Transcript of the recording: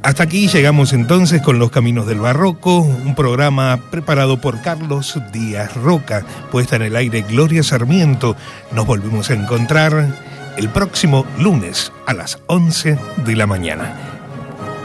Hasta aquí llegamos entonces con Los Caminos del Barroco, un programa preparado por Carlos Díaz Roca, puesta en el aire Gloria Sarmiento. Nos volvemos a encontrar el próximo lunes a las 11 de la mañana.